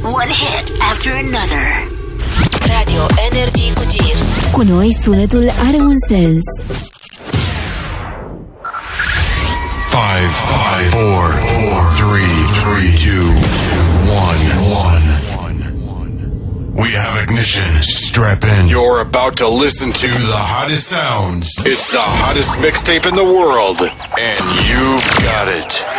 One hit after another. Radio Energy Kujir. Ku noi sunetul are un sens. 5, 4, 3, 2, 1. We have ignition. Strap in. You're about to listen to the hottest sounds. It's the hottest mixtape in the world, and you've got it.